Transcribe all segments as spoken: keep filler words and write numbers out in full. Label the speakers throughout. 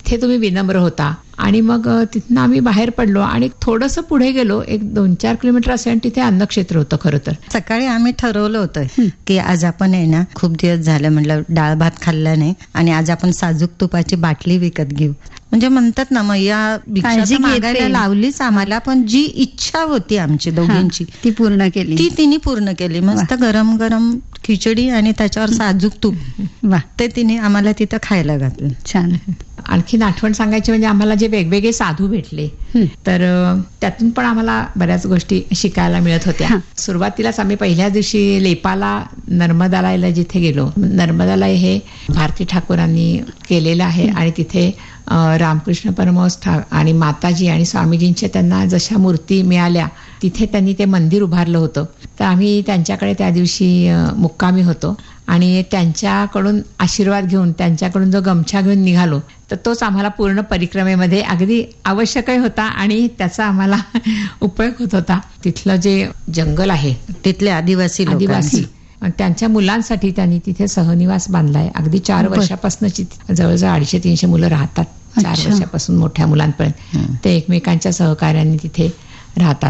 Speaker 1: तिथे तुम्ही विनम्र होता. आणि मग तिथनं आम्ही बाहेर पडलो आणि थोडंसं पुढे गेलो, एक दोन चार किलोमीटर असे, आणि तिथे अन्नक्षेत्र होतं. खरं तर
Speaker 2: सकाळी आम्ही ठरवलं होतं की आज आपण आहे ना, खूप दिवस झालं म्हटलं डाळ भात खाल्ला नाही, आणि आज आपण साजूक तुपाची बाटली विकत घेऊ. म्हणजे म्हणतात ना, मग या भिक्षा मागायला लावलीच आम्हाला, पण जी इच्छा होती आमची दोघींची
Speaker 3: ती पूर्ण केली.
Speaker 2: ती तिने पूर्ण केली. मस्त गरम गरम खिचडी आणि त्याच्यावर साजूक तूप,
Speaker 3: वा,
Speaker 2: ते तिने आम्हाला तिथं खायला घातलं.
Speaker 3: छान.
Speaker 1: आणखीन आठवण सांगायची म्हणजे आम्हाला जे वेगवेगळे साधू भेटले, तर त्यातून पण आम्हाला बऱ्याच गोष्टी शिकायला मिळत होत्या. सुरुवातीलाच आम्ही पहिल्या दिवशी लेपाला नर्मदाला जिथे गेलो, नर्मदाला हे भारती ठाकूरांनी केलेलं आहे, आणि तिथे रामकृष्ण परमहंस आणि माताजी आणि स्वामीजींच्या त्यांना जशा मूर्ती मिळाल्या तिथे त्यांनी ते मंदिर उभारलं होतं. तर आम्ही त्यांच्याकडे त्या दिवशी मुक्कामी होतो, आणि त्यांच्याकडून आशीर्वाद घेऊन, त्यांच्याकडून जो गमछा घेऊन निघालो, तर तोच आम्हाला पूर्ण परिक्रमेमध्ये अगदी आवश्यकही होता आणि त्याचा आम्हाला उपयोग होत होता. तिथलं जे जंगल आहे,
Speaker 2: तिथले आदिवासी
Speaker 1: आदिवासी त्यांच्या मुलांसाठी त्यांनी तिथे सहनिवास बांधलाय. अगदी चार वर्षापासूनची जवळजवळ अडीचशे तीनशे मुलं राहतात. चार वर्षापासून मोठ्या मुलांपर्यंत ते एकमेकांच्या सहकार्याने तिथे राहतात.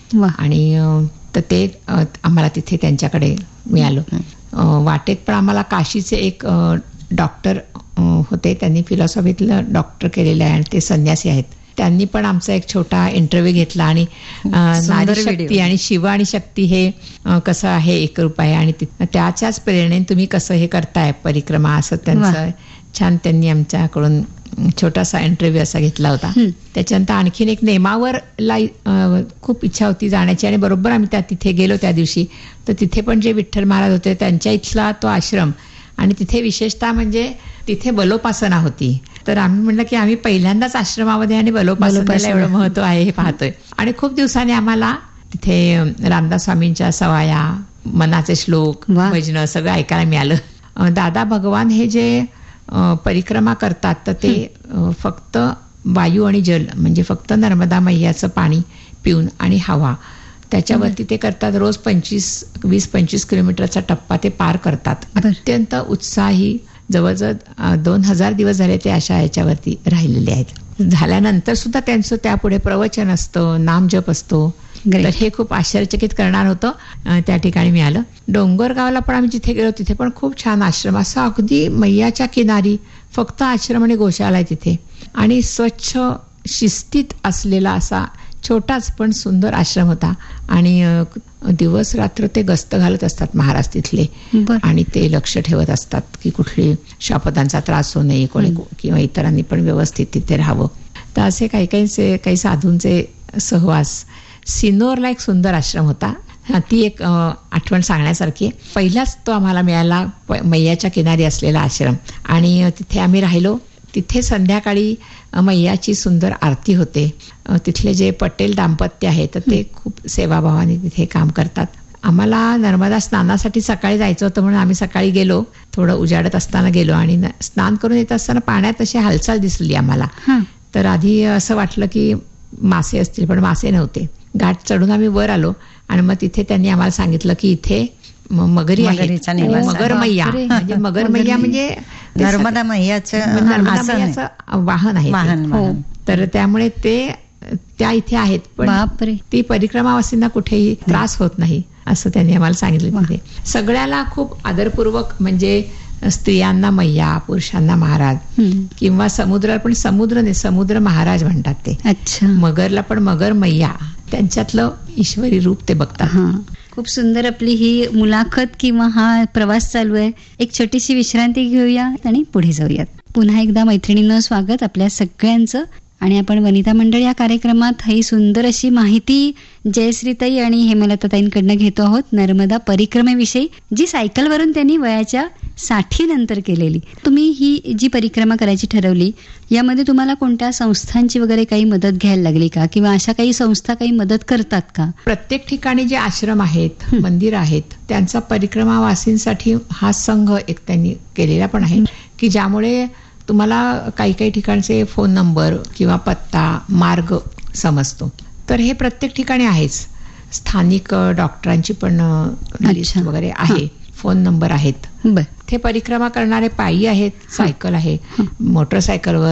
Speaker 1: आणि तर ते आम्हाला तिथे त्यांच्याकडे मिळालं. वाटेत पण आम्हाला काशीचे एक डॉक्टर होते, त्यांनी फिलॉसॉफीतलं डॉक्टर केलेलं आहे आणि ते संन्यासी आहेत. त्यांनी पण आमचा एक छोटा इंटरव्ह्यू घेतला, आणि नारी शक्ती आणि शिव आणि शक्ती हे कसं आहे, एक रूप आहे, आणि त्याच्याच प्रेरणेने तुम्ही कसं हे करताय परिक्रमा, असं त्यांचं छान त्यांनी आमच्याकडून छोटासा इंटरव्ह्यू असा घेतला होता. त्याच्यानंतर आणखीन एक नेमावर ला खूप इच्छा होती जाण्याची, आणि बरोबर आम्ही त्या तिथे गेलो त्या दिवशी. तर तिथे पण जे विठ्ठल महाराज होते त्यांच्या इथला तो आश्रम, आणि तिथे विशेषतः म्हणजे तिथे बलोपासना होती. तर आम्ही म्हणलं की आम्ही पहिल्यांदाच आश्रमामध्ये आणि बलोपासनेला एवढं महत्व आहे हे पाहतोय. आणि खूप दिवसांनी आम्हाला तिथे रामदास स्वामींच्या सवाया, मनाचे श्लोक, भजनं सगळं ऐकायला मिळालं. दादा भगवान हे जे परिक्रमा करतात, तर ते फक्त वायू आणि जल, म्हणजे फक्त नर्मदा मैयाचं पाणी पिऊन आणि हवा, त्याच्यावरती ते करतात. रोज पंचवीस वीस पंचवीस किलोमीटरचा टप्पा ते पार करतात. अत्यंत उत्साही, जवळजवळ दोन हजार दिवस झाले ते अशा याच्यावरती राहिलेले आहेत. झाल्यानंतर सुद्धा त्यांचं त्यापुढे प्रवचन असतं, नामजप असतो. तर हे खूप आश्चर्यचकित करणार होतं. त्या ठिकाणी मिळालं. डोंगरगावला पण आम्ही जिथे गेलो तिथे पण खूप छान आश्रम, असा अगदी मैयाच्या किनारी फक्त आश्रम आणि गोशाळा आहे तिथे, आणि स्वच्छ शिस्तीत असलेला असा छोटाच पण सुंदर आश्रम होता. आणि दिवस रात्र ते गस्त घालत असतात महाराज तिथले, आणि ते लक्ष ठेवत असतात की कुठली शापदांचा त्रास होऊ नये, कोणी किंवा इतरांनी पण व्यवस्थित तिथे राहावं. तर असे काही काही काही साधूंचे सहवास. सिनोरला एक सुंदर आश्रम होता, ती एक आठवण सांगण्यासारखी. पहिलाच तो आम्हाला मिळाला मैयाच्या किनारी असलेला आश्रम, आणि तिथे आम्ही राहिलो. तिथे संध्याकाळी मैयाची सुंदर आरती होते. तिथले जे पटेल दाम्पत्य आहे तर ते खूप सेवाभावाने तिथे काम करतात. आम्हाला नर्मदा स्नानासाठी सकाळी जायचं होतं म्हणून आम्ही सकाळी गेलो, थोडं उजाडत असताना गेलो, आणि स्नान करून येत असताना पाण्यात अशी हालचाल दिसली आम्हाला. तर आधी असं वाटलं की मासे असतील, पण मासे नव्हते. घाट चढून आम्ही वर आलो, आणि मग तिथे त्यांनी आम्हाला सांगितलं की इथे मगरी आहे, मगर मैया. म्हणजे मगर मैया म्हणजे
Speaker 2: नर्मदा मैयाचं
Speaker 1: नर्मदा मैयाचं वाहन आहे. तर त्यामुळे ते त्या इथे आहेत, पण ती परिक्रमावासींना कुठेही त्रास होत नाही असं त्यांनी आम्हाला सांगितलं. तिथे सगळ्याला खूप आदरपूर्वक, म्हणजे स्त्रियांना मैया, पुरुषांना महाराज, किंवा समुद्राला पण समुद्र नाही, समुद्र महाराज म्हणतात ते.
Speaker 3: अच्छा.
Speaker 1: मगरला पण मगर मैया, त्यांच्यातलं ईश्वरी रूप ते बघतात.
Speaker 3: खूप सुंदर आपली ही मुलाखत किंवा हा प्रवास चालू आहे. एक छोटीशी विश्रांती घेऊया आणि पुढे जाऊयात. पुन्हा एकदा मैत्रिणींनो स्वागत आपल्या सगळ्यांचं. आणि आपण वनिता मंडळ या कार्यक्रमात ही सुंदर अशी माहिती जयश्रीताई आणि हेमलताताईंकडनं घेतो आहोत नर्मदा परिक्रमेविषयी, जी सायकलवरून त्यांनी वयाच्या साठी नंतर केलेली. तुम्ही ही जी परिक्रमा करायची ठरवली, यामध्ये तुम्हाला कोणत्या संस्थांची वगैरे काही मदत घ्यायला लागली का, किंवा अशा काही संस्था काही मदत करतात का?
Speaker 1: प्रत्येक ठिकाणी जे आश्रम आहेत, मंदिर आहेत, त्यांचा परिक्रमावासींसाठी हा संघ एक त्यांनी केलेला पण आहे, की ज्यामुळे तुम्हाला काही काही ठिकाणचे फोन नंबर किंवा पत्ता, मार्ग समजतो. तर हे प्रत्येक ठिकाणी आहेच. स्थानिक डॉक्टरांची पण लिस्ट वगैरे आहे, फोन नंबर आहेत. ते परिक्रमा करणारे पायी आहेत, सायकल आहे, मोटरसायकलवर